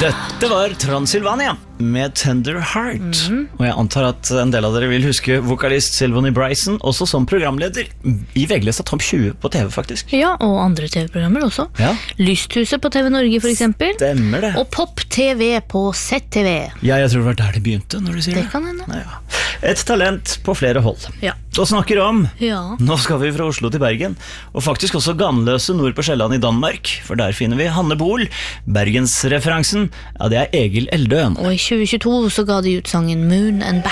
Dette var Transylvania med Tender Heart. Og jeg antar at en del av dere vil huske vokalist Sylvanie Bryson også som programleder i VG-lista Topp 20 på TV, faktisk. Ja, og andre TV-programmer også. Ja. Lysthuset på TV Norge, for eksempel. Stemmer det. Og Pop-TV på ZTV. Ja, jeg tror det var der det begynte, når du sier det. Det kan hende. Ja. Et talent på flere hold. Ja. Og snakker om, Ja. nå skal vi fra Oslo til Bergen, og faktisk også Ganløse nord på Sjælland i Danmark, for der finner vi Hanne Bol. Bergensreferansen, ja, det er Egil Eldøen. Og i 2022 så ga de ut sangen Moon and Back.